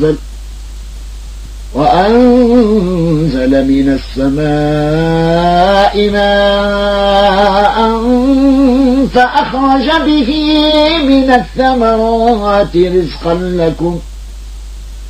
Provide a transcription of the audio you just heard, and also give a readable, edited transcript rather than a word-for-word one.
وأنزل من السماء ماء فأخرج به من الثمرات رزقا لكم